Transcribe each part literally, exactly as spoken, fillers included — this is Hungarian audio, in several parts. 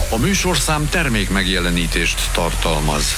A műsorszám termék megjelenítést tartalmaz.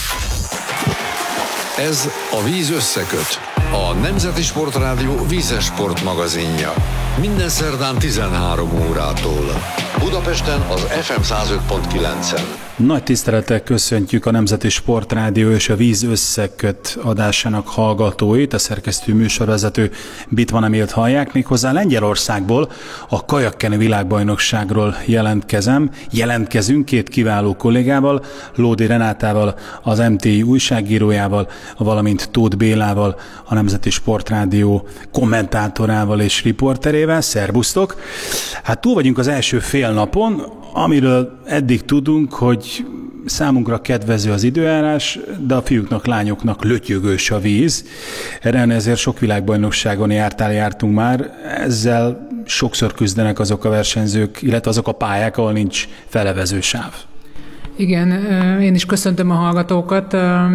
Ez a Víz összeköt, a Nemzeti Sportrádió vízes sportmagazinja. Minden szerdán tizenhárom órától. Budapesten az ef em száz öt pont kilencen. Nagy tisztelettel köszöntjük a Nemzeti Sportrádió és a Víz összeköt adásának hallgatóit, a szerkesztő műsorvezető Bitman Emilt hallják, méghozzá Lengyelországból, a kajakkenő világbajnokságról jelentkezem. Jelentkezünk két kiváló kollégával, Lódi Renátával, az em té i újságírójával, valamint Tóth Bélával, a Nemzeti Sportrádió kommentátorával és riporterével. Szerbusztok! Hát túl vagyunk az első fél napon, amiről eddig tudunk, hogy számunkra kedvező az időjárás, de a fiúknak, lányoknak lötyögős a víz. Erre ezért sok világbajnokságon jártál, jártunk már. Ezzel sokszor küzdenek azok a versenyzők, illetve azok a pályák, ahol nincs felevező sáv. Igen, én is köszöntöm a hallgatókat.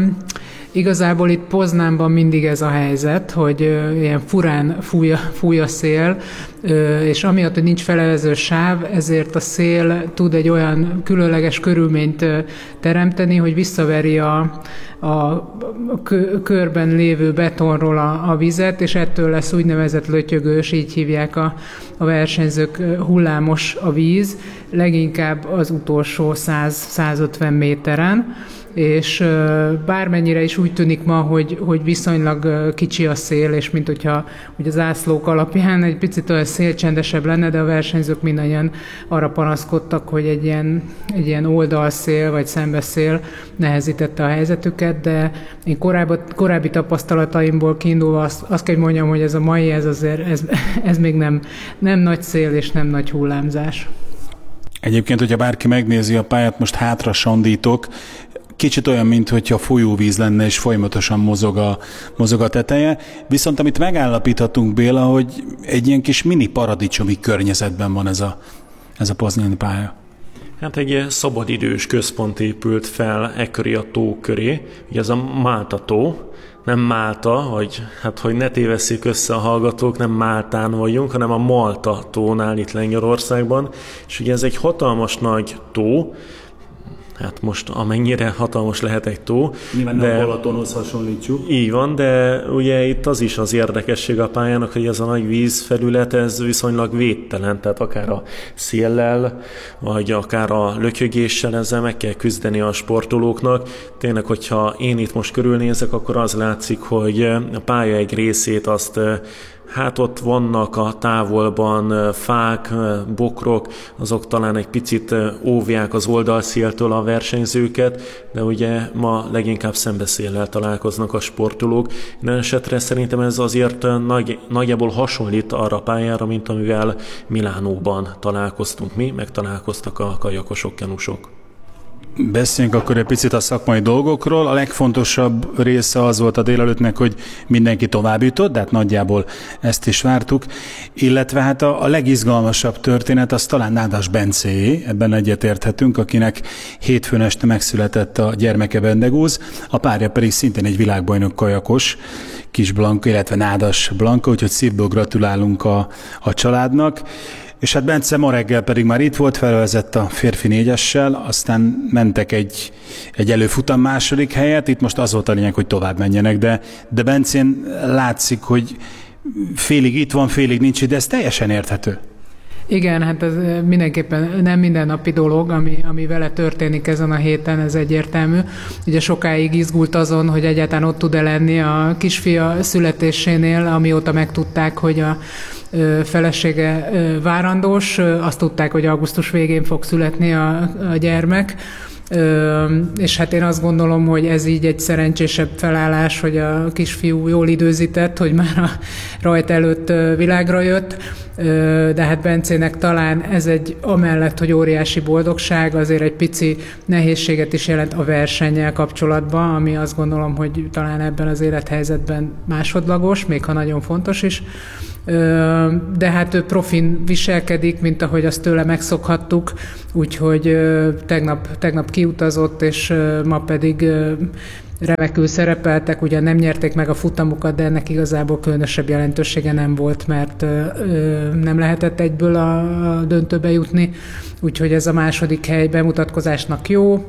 Igazából itt Poznánban mindig ez a helyzet, hogy ilyen furán fúj, fúj a szél, és amiatt, hogy nincs felevező sáv, ezért a szél tud egy olyan különleges körülményt teremteni, hogy visszaveri a, a, a körben lévő betonról a, a vizet, és ettől lesz úgynevezett lötyögős, így hívják a, a versenyzők, hullámos a víz, leginkább az utolsó száz-százötven méteren, és bármennyire is úgy tűnik ma, hogy, hogy viszonylag kicsi a szél, és mint hogyha ugye az zászlók alapján egy picit olyan szélcsendesebb lenne, de a versenyzők mindannyian arra panaszkodtak, hogy egy ilyen, egy ilyen oldalszél vagy szembeszél nehezítette a helyzetüket, de én korábbi, korábbi tapasztalataimból kiindulva azt, azt kell mondjam, hogy ez a mai, ez azért ez, ez még nem, nem nagy szél és nem nagy hullámzás. Egyébként, hogyha bárki megnézi a pályát, most hátra sandítok, kicsit olyan, mintha folyóvíz lenne, és folyamatosan mozog a, mozog a teteje. Viszont amit megállapíthatunk, Béla, hogy egy ilyen kis mini paradicsomi környezetben van ez a, ez a poznáni pálya. Hát egy szabadidős központ épült fel ekköré a tó köré. Ugye ez a Málta tó, nem Málta, hogy, hát, hogy ne tévesszék össze a hallgatók, nem Máltán vagyunk, hanem a Malta tónál itt Lengyelországban. És ugye ez egy hatalmas nagy tó, hát most amennyire hatalmas lehet egy tó. Nyilván nem Balatonhoz hasonlítsuk. Így van, de ugye itt az is az érdekesség a pályának, hogy ez a nagy vízfelület, ez viszonylag védtelen, tehát akár a széllel, vagy akár a lötyögéssel ezzel meg kell küzdeni a sportolóknak. Tényleg, hogyha én itt most körülnézek, akkor az látszik, hogy a pálya egy részét azt hát ott vannak a távolban fák, bokrok, azok talán egy picit óvják az oldalszéltől a versenyzőket, de ugye ma leginkább szembeszéllel találkoznak a sportolók. Minden esetre szerintem ez azért nagy, nagyjából hasonlít arra a pályára, mint amivel Milánóban találkoztunk mi, meg találkoztak a kajakosok, kenusok. Beszéljünk akkor egy picit a szakmai dolgokról. A legfontosabb része az volt a délelőttnek, hogy mindenki tovább jutott, de hát nagyjából ezt is vártuk. Illetve hát a, a legizgalmasabb történet az talán Nádas Bencéé, ebben egyetérthetünk, akinek hétfőn este megszületett a gyermeke Bendegúz, a párja pedig szintén egy világbajnok kajakos, Kis Blanka, illetve Nádas Blanka, úgyhogy szívből gratulálunk a, a családnak. És hát Bence ma reggel pedig már itt volt, felvezett a férfi négyessel, aztán mentek egy, egy előfutam második helyet, itt most az volt a lényeg, hogy tovább menjenek, de, de Bencén látszik, hogy félig itt van, félig nincs itt, de ez teljesen érthető. Igen, hát ez mindenképpen nem mindennapi dolog, ami, ami vele történik ezen a héten, ez egyértelmű. Ugye sokáig izgult azon, hogy egyáltalán ott tud-e lenni a kisfia születésénél, amióta megtudták, hogy a felesége várandós, azt tudták, hogy augusztus végén fog születni a, a gyermek, és hát én azt gondolom, hogy ez így egy szerencsésebb felállás, hogy a kisfiú jól időzített, hogy már a rajt előtt világra jött, de hát Bencének talán ez egy amellett, hogy óriási boldogság, azért egy pici nehézséget is jelent a versennyel kapcsolatban, ami azt gondolom, hogy talán ebben az élethelyzetben másodlagos, még ha nagyon fontos is. De hát ő profin viselkedik, mint ahogy azt tőle megszokhattuk, úgyhogy tegnap, tegnap kiutazott, és ma pedig remekül szerepeltek, ugyan nem nyerték meg a futamokat, de ennek igazából különösebb jelentősége nem volt, mert ö, nem lehetett egyből a, a döntőbe jutni, úgyhogy ez a második hely bemutatkozásnak jó.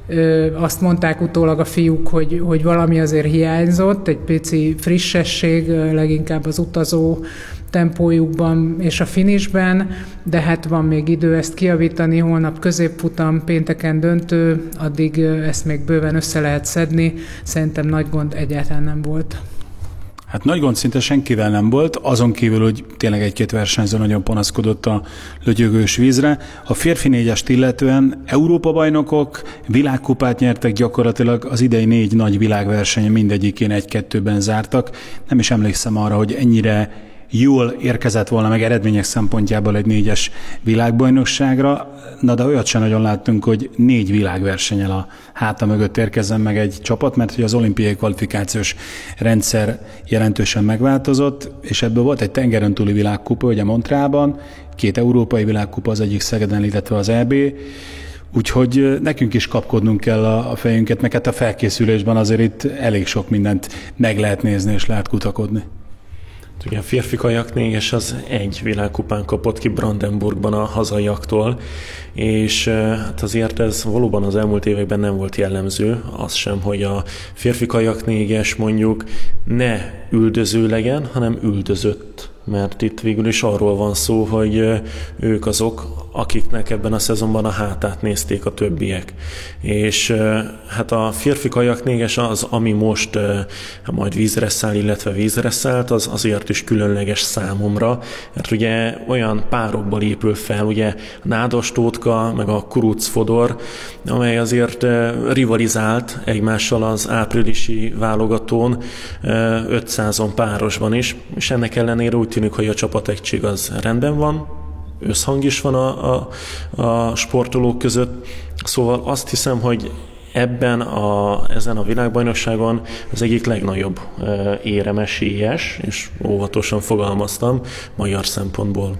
Ö, azt mondták utólag a fiúk, hogy, hogy valami azért hiányzott, egy pici frissesség, leginkább az utazó tempójukban és a finishben, de hát van még idő ezt kijavítani, holnap középfutam, pénteken döntő, addig ezt még bőven össze lehet szedni. Szerintem nagy gond egyáltalán nem volt. Hát nagy gond szinte senkivel nem volt, azon kívül, hogy tényleg egy-két versenyző nagyon panaszkodott a lötyögős vízre. A férfi négyest illetően Európa-bajnokok, világkupát nyertek, gyakorlatilag az idei négy nagy világversenyen mindegyikén egy-kettőben zártak. Nem is emlékszem arra, hogy ennyire jól érkezett volna meg eredmények szempontjából egy négyes világbajnokságra, na de olyat sem nagyon láttunk, hogy négy világversennyel a háta mögött érkezzen meg egy csapat, mert hogy az olimpiai kvalifikációs rendszer jelentősen megváltozott, és ebből volt egy tengeren túli világkupa, ugye Montrealban, két európai világkupa, az egyik Szegeden, illetve az é bé, úgyhogy nekünk is kapkodnunk kell a fejünket, meg hát a felkészülésben azért itt elég sok mindent meg lehet nézni és lehet kutakodni. Ugye a férfi kajaknéges az egy világkupán kapott ki Brandenburgban a hazaiaktól, és hát azért ez valóban az elmúlt években nem volt jellemző, az sem, hogy a férfi kajaknéges mondjuk ne üldöző legyen, hanem üldözött. Mert itt végül is arról van szó, hogy ők azok, akiknek ebben a szezonban a hátát nézték a többiek. És hát a férfi kajaknéges az, ami most majd vízre száll, illetve vízre szállt, az azért is különleges számomra, mert ugye olyan párokból épül fel, ugye a Nádas Tótka, meg a Kuruc Fodor, amely azért rivalizált egymással az áprilisi válogatón ötszázon párosban is, és ennek ellenére úgy tűnik, hogy a csapategység az rendben van, összhang is van a, a, a sportolók között, szóval azt hiszem, hogy ebben a, ezen a világbajnokságon az egyik legnagyobb éremesélyes, és óvatosan fogalmaztam, magyar szempontból.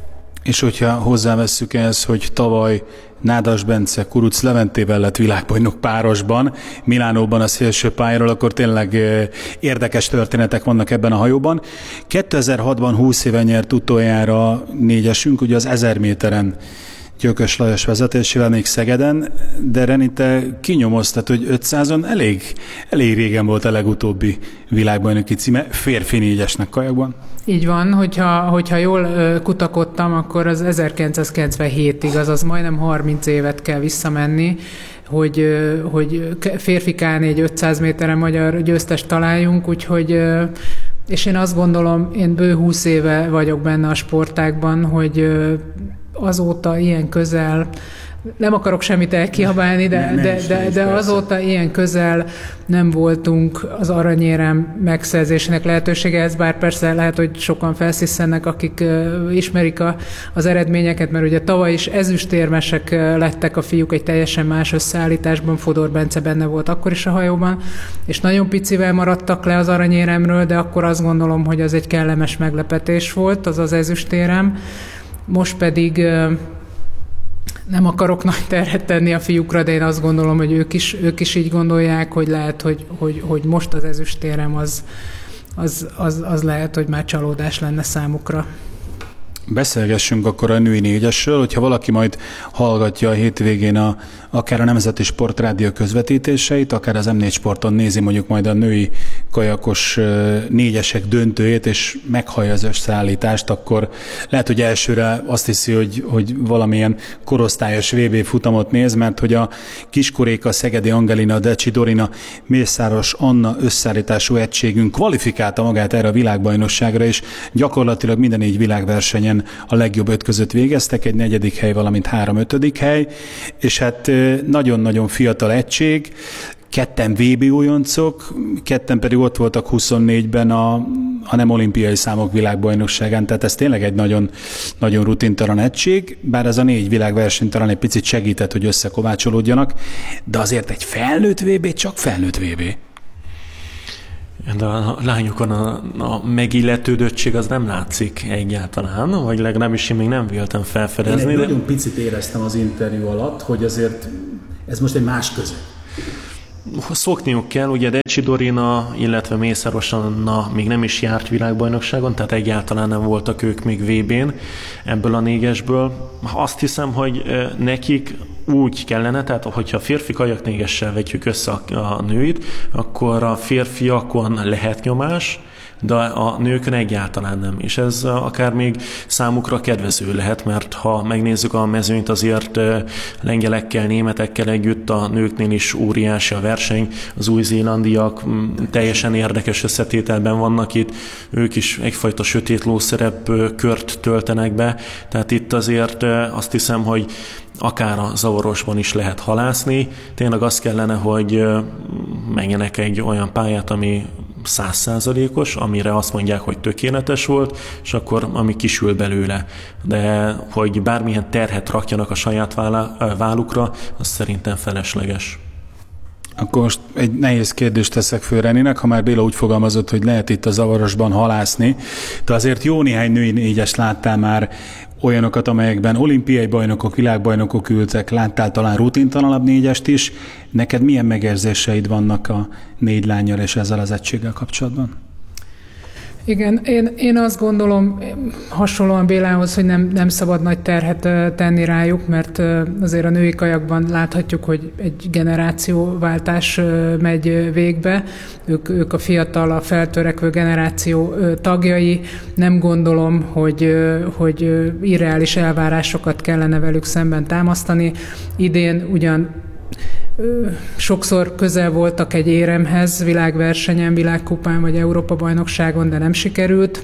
És hogyha hozzávesszük ehhez, hogy tavaly Nádas Bence Kuruc Leventével lett világbajnok párosban, Milánóban a szélső pályáról, akkor tényleg érdekes történetek vannak ebben a hajóban. kétezer-hatban húsz éve nyert utoljára négyesünk, ugye az ezer méteren Gyökös Lajos vezetésével még Szegeden, de Reni, te kinyomoztad, hogy ötszázon elég, elég régen volt a legutóbbi világbajnoki címe, férfi négyesnek kajakban. Így van, hogyha, hogyha jól kutakodtam, akkor az ezerkilencszázkilencvenhétig, azaz majdnem harminc évet kell visszamenni, hogy, hogy férfi ká négy ötszáz méteren magyar győztest találjunk, úgyhogy és én azt gondolom, én bő húsz éve vagyok benne a sportágban, hogy azóta ilyen közel, nem akarok semmit elkiabálni, de, nem, de, de, de azóta ilyen közel nem voltunk az aranyérem megszerzésének lehetőségehez, bár persze lehet, hogy sokan felszisszennek, akik uh, ismerik a, az eredményeket, mert ugye tavaly is ezüstérmesek uh, lettek a fiúk egy teljesen más összeállításban, Fodor Bence benne volt akkor is a hajóban, és nagyon picivel maradtak le az aranyéremről, de akkor azt gondolom, hogy az egy kellemes meglepetés volt, az az ezüstérem. Most pedig uh, nem akarok nagy terhet tenni a fiúkra, de én azt gondolom, hogy ők is, ők is így gondolják, hogy lehet, hogy, hogy, hogy most az ezüstérem az, az, az, az lehet, hogy már csalódás lenne számukra. Beszélgessünk akkor a női négyesről, hogyha valaki majd hallgatja a hétvégén a, akár a Nemzeti Sportrádió közvetítéseit, akár az em négy Sporton nézi mondjuk majd a női kajakos négyesek döntőjét, és meghallja az összeállítást, akkor lehet, hogy elsőre azt hiszi, hogy, hogy valamilyen korosztályos vé bé futamot néz, mert hogy a Kiskoréka, Szegedi Angelina, Decsi Dorina, Mészáros Anna összeállítású egységünk kvalifikálta magát erre a világbajnokságra, és gyakorlatilag minden négy világversenyen a legjobb öt között végeztek, egy negyedik hely, valamint három ötödik hely, és hát nagyon-nagyon fiatal egység, ketten vé bé újoncok, ketten pedig ott voltak huszonnégyben a, a nem olimpiai számok világbajnokságán, tehát ez tényleg egy nagyon, nagyon rutintalan egység, bár ez a négy világverseny talán egy picit segített, hogy összekovácsolódjanak, de azért egy felnőtt vé bé csak felnőtt vé bé. De a lányokon a, a megilletődöttség az nem látszik egyáltalán, vagy legalábbis én még nem véltem felfedezni. Én de... nagyon picit éreztem az interjú alatt, hogy azért ez most egy más közeg. szokniuk kell, ugye Decsi Dorina, illetve Mészáros Anna még nem is járt világbajnokságon, tehát egyáltalán nem voltak ők még vé bén ebből a négyesből. Azt hiszem, hogy nekik úgy kellene, tehát hogyha férfi kajaknégessel vetjük össze a, a nőit, akkor a férfiakon lehet nyomás, de a nőkön egyáltalán nem. És ez akár még számukra kedvező lehet, mert ha megnézzük a mezőnyt, azért lengyelekkel, németekkel együtt a nőknél is óriási a verseny. Az új-zélandiak teljesen érdekes összetételben vannak itt, ők is egyfajta sötét lószerep kört töltenek be, tehát itt azért azt hiszem, hogy akár a zavarosban is lehet halászni. Tényleg az kellene, hogy menjenek egy olyan pályát, ami száz százalékos, amire azt mondják, hogy tökéletes volt, és akkor ami kisül belőle. De hogy bármilyen terhet rakjanak a saját vállukra, az szerintem felesleges. Akkor most egy nehéz kérdést teszek föl Reninek, ha már Béla úgy fogalmazott, hogy lehet itt a zavarosban halászni, de azért jó néhány női négyes láttál már olyanokat, amelyekben olimpiai bajnokok, világbajnokok ültek, láttál talán rutintalanabb négyest is. Neked milyen megérzéseid vannak a négy lánnyal és ezzel az egységgel kapcsolatban? Igen, én, én azt gondolom hasonlóan Bélához, hogy nem, nem szabad nagy terhet tenni rájuk, mert azért a női kajakban láthatjuk, hogy egy generációváltás megy végbe. Ők, ők a fiatal, a feltörekvő generáció tagjai. Nem gondolom, hogy, hogy irreális elvárásokat kellene velük szemben támasztani. Idén ugyan sokszor közel voltak egy éremhez, világversenyen, világkupán vagy Európa-bajnokságon, de nem sikerült.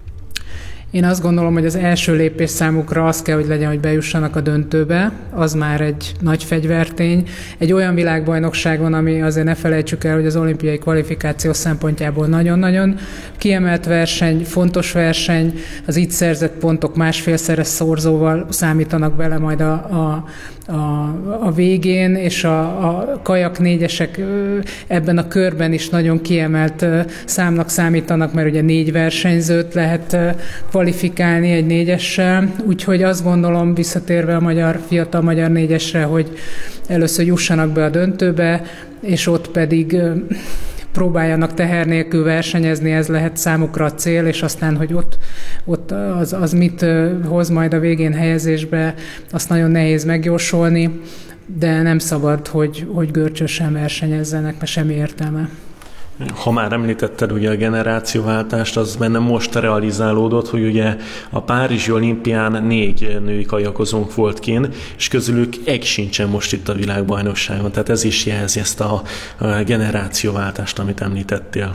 Én azt gondolom, hogy az első lépés számukra az kell, hogy legyen, hogy bejussanak a döntőbe. Az már egy nagy fegyvertény. Egy olyan világbajnokságon, ami azért ne felejtsük el, hogy az olimpiai kvalifikáció szempontjából nagyon-nagyon kiemelt verseny, fontos verseny, az itt szerzett pontok másfélszeres szorzóval számítanak bele majd a, a A, a végén, és a, a kajak négyesek ebben a körben is nagyon kiemelt számnak számítanak, mert ugye négy versenyzőt lehet kvalifikálni egy négyessel, úgyhogy azt gondolom, visszatérve a magyar, fiatal magyar négyesre, hogy először jussanak be a döntőbe, és ott pedig próbáljanak teher nélkül versenyezni, ez lehet számukra a cél, és aztán, hogy ott, ott az, az mit hoz majd a végén helyezésbe, azt nagyon nehéz megjósolni, de nem szabad, hogy, hogy görcsösen versenyezzenek, mert semmi értelme. Ha már említetted ugye a generációváltást, az bennem most realizálódott, hogy ugye a Párizsi olimpián négy női kajakozónk volt kint, és közülük egy sincsen most itt a világbajnokságon. Tehát ez is jelzi ezt a generációváltást, amit említettél.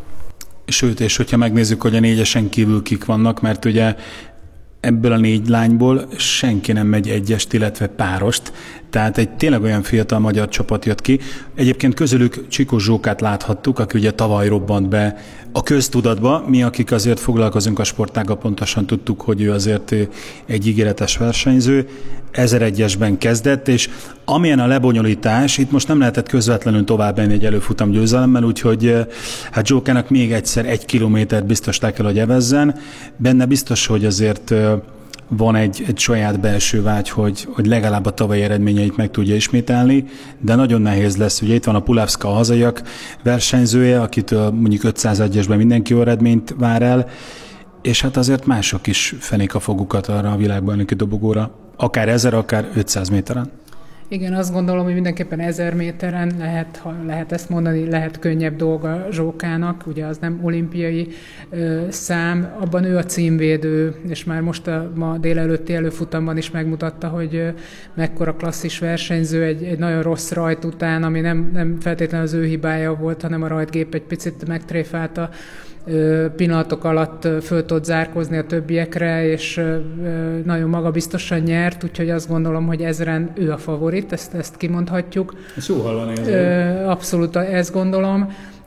Sőt, és hogyha megnézzük, hogy a négyesen kívül kik vannak, mert ugye ebből a négy lányból senki nem megy egyest, illetve párost, tehát egy tényleg olyan fiatal magyar csapat jött ki. Egyébként közülük Csikós Zsókát láthattuk, aki ugye tavaly robbant be a köztudatba. Mi, akik azért foglalkozunk a sportággal, pontosan tudtuk, hogy ő azért egy ígéretes versenyző. ezeregyesben kezdett, és amilyen a lebonyolítás, itt most nem lehetett közvetlenül tovább menni egy előfutam győzelemmel, úgyhogy hát Zsókának még egyszer egy kilométert biztos le kell, hogy evezzen. Benne biztos, hogy azért van egy, egy saját belső vágy, hogy, hogy legalább a tavalyi eredményeit meg tudja ismételni, de nagyon nehéz lesz. Ugye itt van a Pulavska, a hazaiak versenyzője, akitől mondjuk ötszázegyesben mindenki jó eredményt vár el, és hát azért mások is fenék a fogukat arra a világbajnoki dobogóra, akár ezer, akár ötszáz méteren. Igen, azt gondolom, hogy mindenképpen ezer méteren lehet, ha lehet ezt mondani, lehet könnyebb dolga Zsókának, ugye az nem olimpiai ö, szám, abban ő a címvédő, és már most a ma délelőtti előfutamban is megmutatta, hogy ö, mekkora klasszis versenyző egy, egy nagyon rossz rajt után, ami nem, nem feltétlenül az ő hibája volt, hanem a rajtgép egy picit megtréfálta, pillanatok alatt föl tudott zárkózni a többiekre, és nagyon magabiztosan nyert, úgyhogy azt gondolom, hogy ezren ő a favorit, ezt, ezt kimondhatjuk. Ez jó hallani. Abszolút ezt gondolom.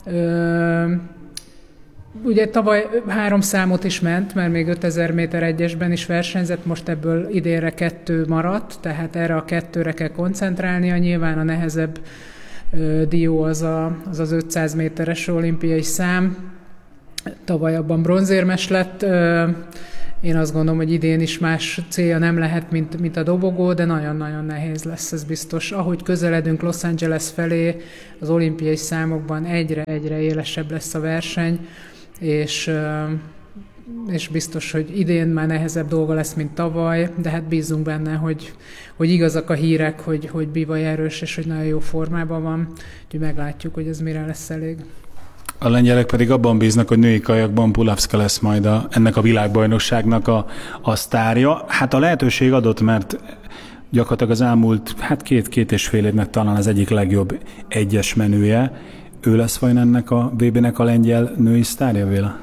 Ugye tavaly három számot is ment, mert még ötezer méter egyesben is versenyzett, most ebből idénre kettő maradt, tehát erre a kettőre kell koncentrálnia. Nyilván a nehezebb dió az a, az, az ötszáz méteres olimpiai szám. Tavaly abban bronzérmes lett, Én azt gondolom, hogy idén is más célja nem lehet, mint, mint a dobogó, de nagyon-nagyon nehéz lesz, ez biztos. Ahogy közeledünk Los Angeles felé, az olimpiai számokban egyre-egyre élesebb lesz a verseny, és, és biztos, hogy idén már nehezebb dolga lesz, mint tavaly, de hát bízunk benne, hogy, hogy igazak a hírek, hogy, hogy Bivaj erős, és hogy nagyon jó formában van, úgyhogy meglátjuk, hogy ez mire lesz elég. A lengyelek pedig abban bíznak, hogy női kajakban Pulavska lesz majd a, ennek a világbajnokságnak a, a sztárja. Hát a lehetőség adott, mert gyakorlatilag az elmúlt hát két-két és fél évnek talán az egyik legjobb egyes menője. Ő lesz vajon ennek a vé bének a lengyel női sztárja, Béla?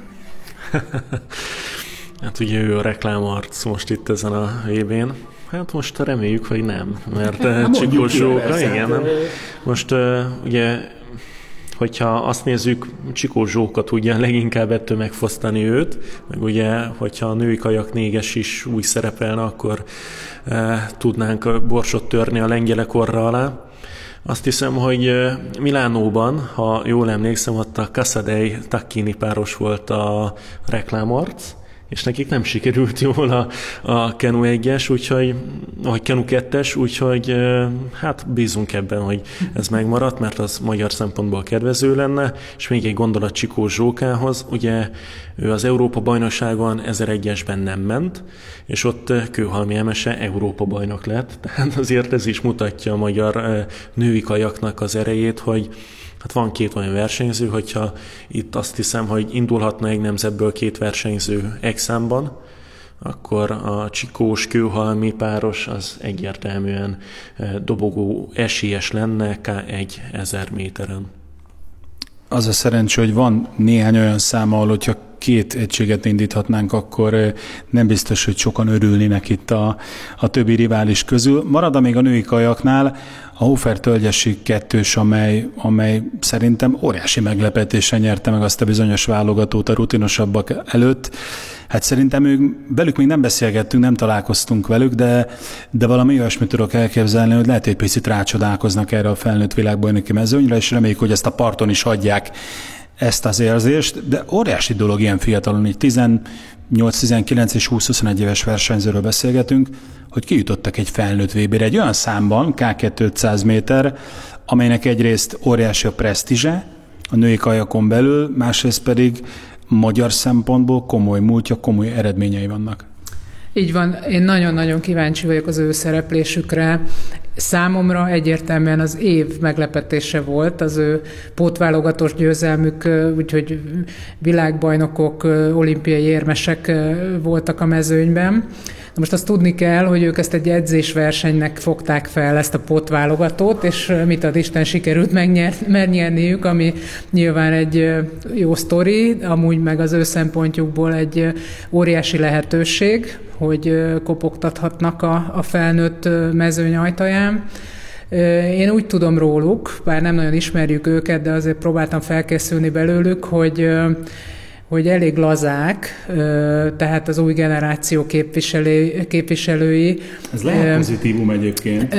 Hát ugye ő a reklámarc most itt ezen a vé bén. Hát most reméljük, hogy nem, mert Csikó Zsóka, igen, nem. Most uh, ugye hogyha azt nézzük, Csikó Zsóka tudja leginkább ettől megfosztani őt, meg ugye, hogyha a női kajak néges is úgy szerepelne, akkor e, tudnánk borsot törni a lengyelek orra alá. Azt hiszem, hogy Milánóban, ha jól emlékszem, ott a Casadei Tacchini páros volt a reklámarc, és nekik nem sikerült jól a, a Kenu egyes, úgyhogy, vagy Kenu kettes, úgyhogy hát bízunk ebben, hogy ez megmaradt, mert az magyar szempontból kedvező lenne, és még egy gondolat Csikó Zsókához, ugye ő az Európa-bajnokságon ezeregyesben nem ment, és ott Kőhalmi Emese Európa-bajnok lett, tehát azért ez is mutatja a magyar női kajaknak az erejét, hogy hát van két olyan versenyző, hogyha itt azt hiszem, hogy indulhatna egy nemzetből két versenyző egy számban, akkor a Csikós Kőhalmi páros az egyértelműen dobogó esélyes lenne ká egy ezer méteren. Az a szerencsé, hogy van néhány olyan szám, ahol hogyha két egységet indíthatnánk, akkor nem biztos, hogy sokan örülnének itt a, a többi rivális közül. Marad még a női kajaknál a Hofer-Tölgyesi kettős, amely, amely szerintem óriási meglepetésen nyerte meg azt a bizonyos válogatót a rutinosabbak előtt. Hát szerintem ők, velük még nem beszélgettünk, nem találkoztunk velük, de, de valami olyasmit tudok elképzelni, hogy lehet, hogy picit rácsodálkoznak erre a felnőtt világbajnoki mezőnyre, és reméljük, hogy ezt a parton is hagyják ezt az érzést, de óriási dolog ilyen fiatalon, így tizennyolc, tizenkilenc és húsz-huszonegy éves versenyzőről beszélgetünk, hogy kijutottak egy felnőtt vé bére egy olyan számban, ká kétszáz méter, amelynek egyrészt óriási a presztízse a női kajakon belül, másrészt pedig magyar szempontból komoly múltja, komoly eredményei vannak. Így van, én nagyon-nagyon kíváncsi vagyok az ő szereplésükre. Számomra egyértelműen az év meglepetése volt, az ő pótválogatós győzelmük, úgyhogy világbajnokok, olimpiai érmesek voltak a mezőnyben. Na most azt tudni kell, hogy ők ezt egy edzésversenynek fogták fel, ezt a pótválogatót, és mit ad Isten, sikerült megnyerniük, ami nyilván egy jó sztori, amúgy meg az ő szempontjukból egy óriási lehetőség, hogy kopogtathatnak a, a felnőtt mezőny ajtaján. Én úgy tudom róluk, bár nem nagyon ismerjük őket, de azért próbáltam felkészülni belőlük, hogy hogy elég lazák, tehát az új generáció képviselő, képviselői. Ez lehet pozitívum egyébként.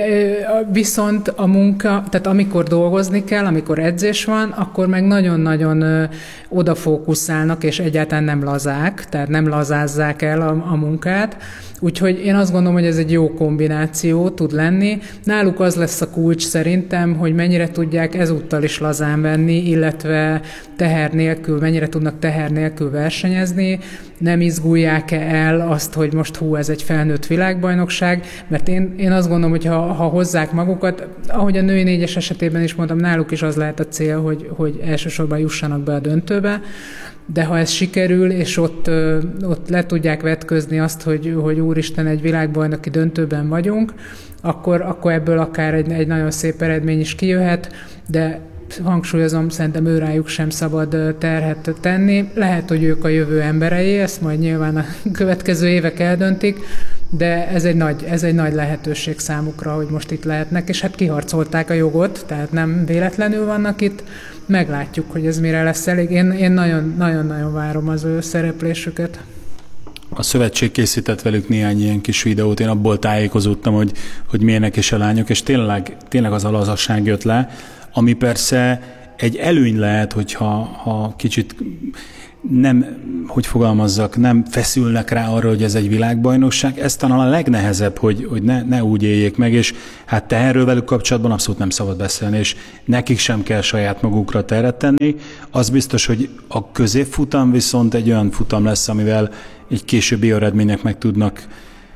Viszont a munka, tehát amikor dolgozni kell, amikor edzés van, akkor meg nagyon-nagyon odafókuszálnak, és egyáltalán nem lazák, tehát nem lazázzák el a, a munkát. Úgyhogy én azt gondolom, hogy ez egy jó kombináció tud lenni. Náluk az lesz a kulcs szerintem, hogy mennyire tudják ezúttal is lazán venni, illetve teher nélkül, mennyire tudnak teher nélkül versenyezni, nem izgulják-e el azt, hogy most hú, ez egy felnőtt világbajnokság, mert én, én azt gondolom, hogy ha, ha hozzák magukat, ahogy a női négyes esetében is mondtam, náluk is az lehet a cél, hogy, hogy elsősorban jussanak be a döntőbe, de ha ez sikerül, és ott, ott le tudják vetközni azt, hogy, hogy úristen, egy világbajnoki döntőben vagyunk, akkor, akkor ebből akár egy, egy nagyon szép eredmény is kijöhet, de hangsúlyozom, szerintem őrájuk sem szabad terhet tenni. Lehet, hogy ők a jövő emberei, ezt majd nyilván a következő évek eldöntik, de ez egy nagy, ez egy nagy lehetőség számukra, hogy most itt lehetnek, és hát kiharcolták a jogot, tehát nem véletlenül vannak itt. Meglátjuk, hogy ez mire lesz elég. Én, én nagyon, nagyon-nagyon várom az ő szereplésüket. A szövetség készített velük néhány ilyen kis videót, én abból tájékozódtam, hogy, hogy milyenek is a lányok, és tényleg, tényleg az a lazaság jött le, ami persze egy előny lehet, hogyha ha kicsit nem, hogy fogalmazzak, nem feszülnek rá arra, hogy ez egy világbajnokság. Ez talán a legnehezebb, hogy, hogy ne, ne úgy éljék meg, és hát teherről velük kapcsolatban abszolút nem szabad beszélni, és nekik sem kell saját magukra teret tenni. Az biztos, hogy a középfutam viszont egy olyan futam lesz, amivel egy későbbi eredmények meg tudnak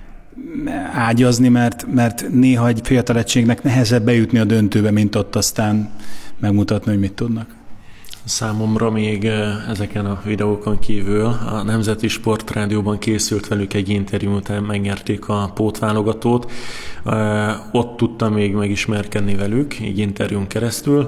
ágyazni, mert, mert néha egy fiatal egységnek nehezebb bejutni a döntőbe, mint ott aztán megmutatni, hogy mit tudnak. Számomra még ezeken a videókon kívül a Nemzeti Sportrádióban készült velük egy interjú, után megnyerték a pótválogatót. Ott tudtam még megismerkedni velük, egy interjún keresztül,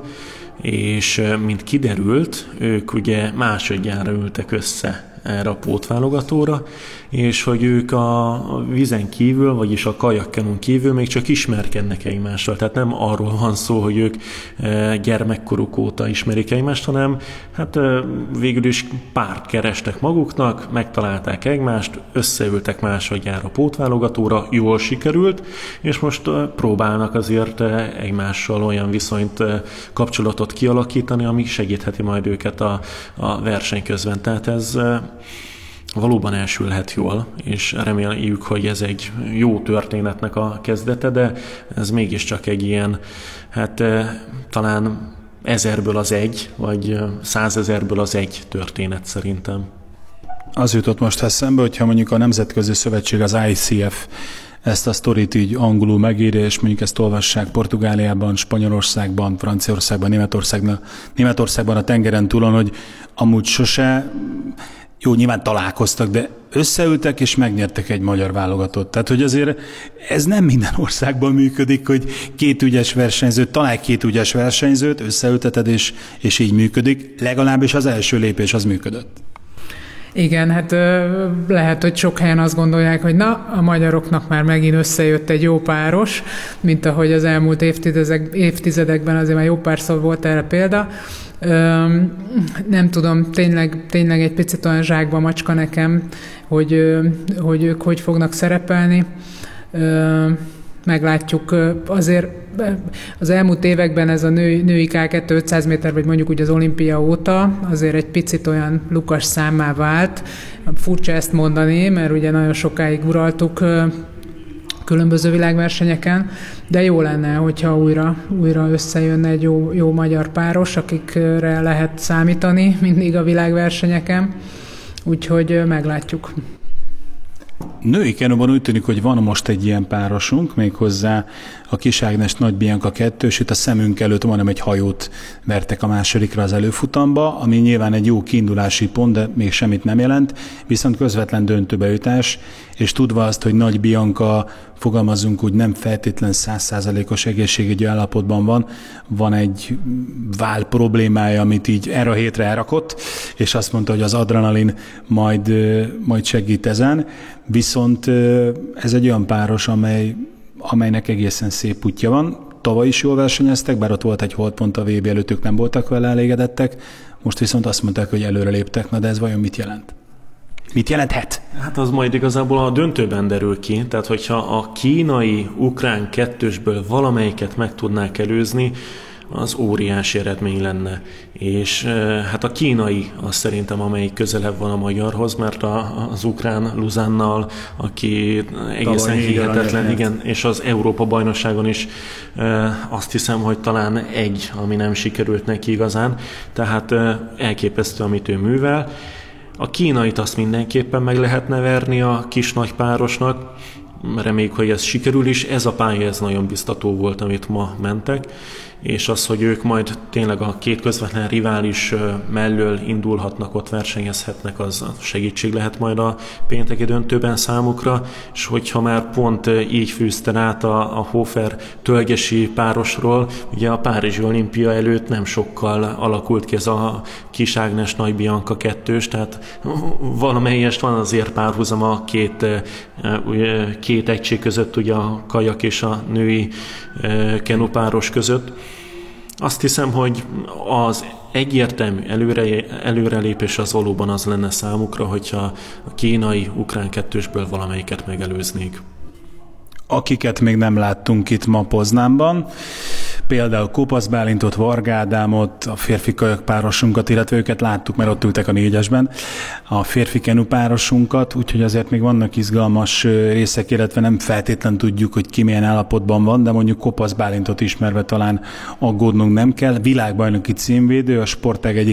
és mint kiderült, ők ugye másodjára ültek össze erre a pótválogatóra, és hogy ők a vízen kívül, vagyis a kajakkenun kívül még csak ismerkednek egymással. Tehát nem arról van szó, hogy ők gyermekkoruk óta ismerik egymást, hanem hát végül is párt kerestek maguknak, megtalálták egymást, összeültek másodjára a pótválogatóra, jól sikerült, és most próbálnak azért egymással olyan viszonyt, kapcsolatot kialakítani, ami segítheti majd őket a, a verseny közben. Tehát ez valóban elsülhet jól, és reméljük, hogy ez egy jó történetnek a kezdete, de ez mégiscsak egy ilyen, hát talán ezerből az egy, vagy százezerből az egy történet szerintem. Az jutott most eszembe, hogyha mondjuk a Nemzetközi Szövetség, az I C F ezt a sztorit így angolul megírja, és mondjuk ezt olvassák Portugáliában, Spanyolországban, Franciaországban, Németországban, Németországban a tengeren túlon, hogy amúgy sose, jó, nyilván találkoztak, de összeültek és megnyertek egy magyar válogatót. Tehát, hogy azért ez nem minden országban működik, hogy két ügyes versenyzőt, találj két ügyes versenyzőt, összeülteted, és, és így működik. Legalábbis az első lépés az működött. Igen, hát lehet, hogy sok helyen azt gondolják, hogy na, a magyaroknak már megint összejött egy jó páros, mint ahogy az elmúlt évtizedek, évtizedekben azért már jó párszor volt erre példa. Nem tudom, tényleg, tényleg egy picit olyan zsákba macska nekem, hogy, hogy ők hogy fognak szerepelni. Meglátjuk. Azért az elmúlt években ez a női, női ká kettő ötszáz méter, vagy mondjuk úgy az olimpia óta azért egy picit olyan lukas számmá vált. Furcsa ezt mondani, mert ugye nagyon sokáig uraltuk különböző világversenyeken, de jó lenne, hogyha újra, újra összejönne egy jó, jó magyar páros, akikre lehet számítani mindig a világversenyeken, úgyhogy meglátjuk. Női kenóban úgy tűnik, hogy van most egy ilyen párosunk, méghozzá a Kis Ágnes Nagy Bianca kettős, itt a szemünk előtt majdnem egy hajót vertek a másodikra az előfutamba, ami nyilván egy jó kiindulási pont, de még semmit nem jelent, viszont közvetlen döntőbe jutás, és tudva azt, hogy Nagy Bianca, fogalmazunk úgy, nem feltétlen száz százalékos egészségügyi állapotban van, van egy váll problémája, amit így erre a hétre elrakott, és azt mondta, hogy az adrenalin majd, majd segít ezen, viszont ez egy olyan páros, amely, amelynek egészen szép útja van. Tavaly is jól versenyeztek, bár ott volt egy holdpont a vé bé előtt, ők nem voltak vele elégedettek, most viszont azt mondták, hogy előre léptek. Na de ez vajon mit jelent? Mit jelenthet? Hát az majd igazából a döntőben derül ki, tehát hogyha a kínai-ukrán kettősből valamelyiket meg tudnák előzni, az óriási eredmény lenne. És hát a kínai az szerintem, amelyik közelebb van a magyarhoz, mert a, az ukrán Luzánnal, aki egészen hihetetlen, igen, és az Európa-bajnokságon is azt hiszem, hogy talán egy, ami nem sikerült neki igazán, tehát elképesztő, amit ő művel. A kínait azt mindenképpen meg lehetne verni a kis-nagy párosnak, reméljük, hogy ez sikerül is. Ez a pálya, ez nagyon biztató volt, amit ma mentek, és az, hogy ők majd tényleg a két közvetlen rivális mellől indulhatnak, ott versenyezhetnek, az segítség lehet majd a pénteki döntőben számukra, és hogyha már pont így fűzte át a, a Hofer-Tölgyesi párosról, ugye a Párizsi olimpia előtt nem sokkal alakult ki ez a Kis Ágnes Nagy Bianca kettős, tehát valamelyest van azért párhuzam a két, két egység között, ugye a kajak és a női kenupáros között. Azt hiszem, hogy az egyértelmű előre, előrelépés az valóban az lenne számukra, hogyha a kínai-ukrán kettősből valamelyiket megelőznék. Akiket még nem láttunk itt ma Poznánban, például Kopasz Bálintot, Varga Ádámot, a férfi kajakpárosunkat, illetve őket láttuk, mert ott ültek a négyesben, a férfi kenupárosunkat, úgyhogy azért még vannak izgalmas részek, illetve nem feltétlen tudjuk, hogy ki milyen állapotban van, de mondjuk Kopasz Bálintot ismerve talán aggódnunk nem kell. Világbajnoki címvédő, a sportág egyik